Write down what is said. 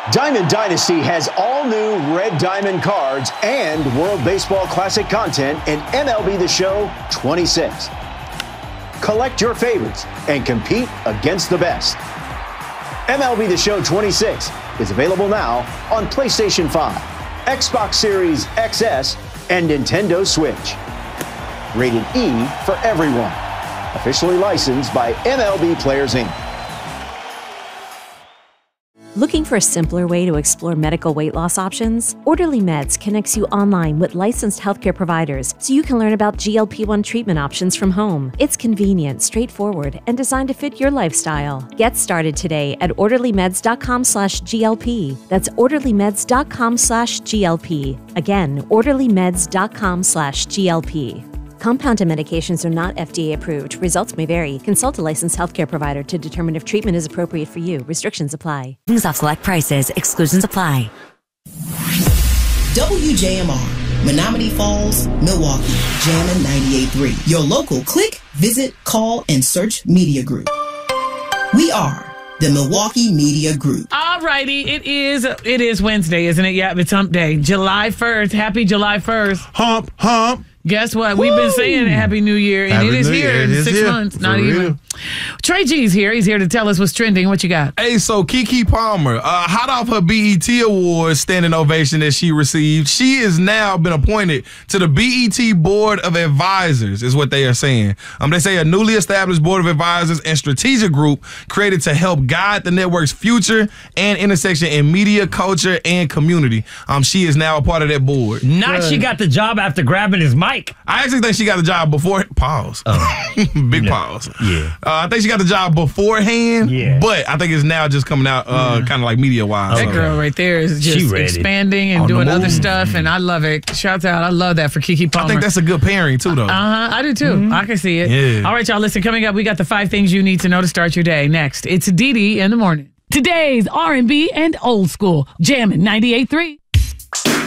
Diamond Dynasty has all new Red Diamond cards and World Baseball Classic content in MLB The Show 26. Collect your favorites and compete against the best. MLB The Show 26 is available now on PlayStation 5, Xbox Series XS, and Nintendo Switch. Rated E for everyone. Officially licensed by MLB Players Inc. Looking for a simpler way to explore medical weight loss options? Orderly Meds connects you online with licensed healthcare providers so you can learn about GLP-1 treatment options from home. It's convenient, straightforward, and designed to fit your lifestyle. Get started today at orderlymeds.com/GLP. That's orderlymeds.com/GLP. Again, orderlymeds.com/GLP. Compounded medications are not FDA approved. Results may vary. Consult a licensed healthcare provider to determine if treatment is appropriate for you. Restrictions apply. Things off select prices. Exclusions apply. WJMR, Menominee Falls, Milwaukee, Jammin' 98.3. Your local click, visit, call, and search media group. We are the Milwaukee Media Group. All righty, it is Wednesday, isn't it? Yeah, it's hump day. July 1st. Happy July 1st. Hump, hump. Guess what? We've been saying Happy New Year, and it is here in 6 months. Not even. Trey G's here. He's here to tell us what's trending. What you got? Hey, so Keke Palmer, hot off her BET Awards standing ovation that she received, she has now been appointed to the BET Board of Advisors, is what they are saying. They say a newly established Board of Advisors and strategic group created to help guide the network's future and intersection in media, culture, and community. She is now a part of that board. She got the job after grabbing his mic. I actually think she got the job before. Pause. Big pause. Yeah. I think she got the job beforehand. Yeah. But I think it's now just coming out kind of like media wise. That girl right there is just expanding and doing other stuff, and I love it. Shouts out. I love that for Keke Palmer. I think that's a good pairing too, though. I do too. I can see it. Yeah. All right, y'all. Listen, coming up, we got the 5 things you need to know to start your day. Next, it's Dee Dee in the morning. Today's R&B and old school. Jammin' 98.3.